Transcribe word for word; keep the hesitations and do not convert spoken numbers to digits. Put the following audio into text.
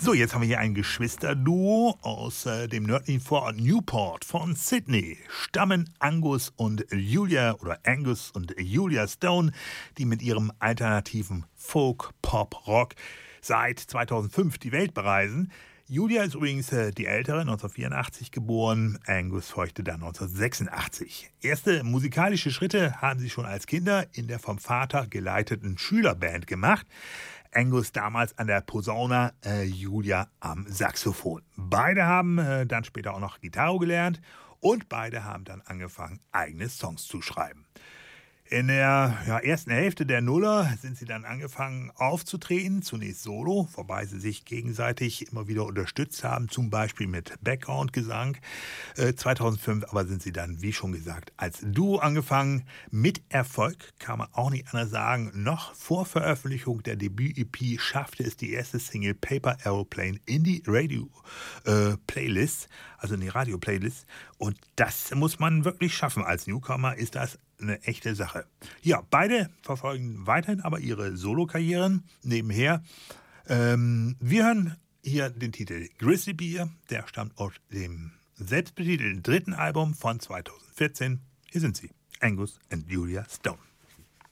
So, jetzt haben wir hier ein Geschwisterduo aus äh, dem nördlichen Vorort Newport von Sydney. Stammen Angus und Julia oder Angus und Julia Stone, die mit ihrem alternativen Folk, Pop, Rock seit zweitausendfünf die Welt bereisen. Julia ist übrigens äh, die ältere, neunzehnhundertvierundachtzig geboren, Angus folgte dann neunzehnhundertsechsundachtzig. Erste musikalische Schritte haben sie schon als Kinder in der vom Vater geleiteten Schülerband gemacht. Angus damals an der Posaune, äh, Julia am Saxophon. Beide haben äh, dann später auch noch Gitarre gelernt und beide haben dann angefangen, eigene Songs zu schreiben. In der ja, ersten Hälfte der Nuller sind sie dann angefangen aufzutreten, zunächst solo, wobei sie sich gegenseitig immer wieder unterstützt haben, zum Beispiel mit Background-Gesang. Äh, zweitausendfünf aber sind sie dann, wie schon gesagt, als Duo angefangen. Mit Erfolg, kann man auch nicht anders sagen. Noch vor Veröffentlichung der Debüt-E P schaffte es die erste Single Paper Aeroplane in die Radio-Playlist, äh, also in die Radio-Playlist. Und das muss man wirklich schaffen. Als Newcomer ist das eine echte Sache. Ja, beide verfolgen weiterhin aber ihre Solokarrieren nebenher. Ähm, wir hören hier den Titel Grizzly Bear, der stammt aus dem selbstbetitelten dritten Album von zweitausendvierzehn. Hier sind sie, Angus und Julia Stone.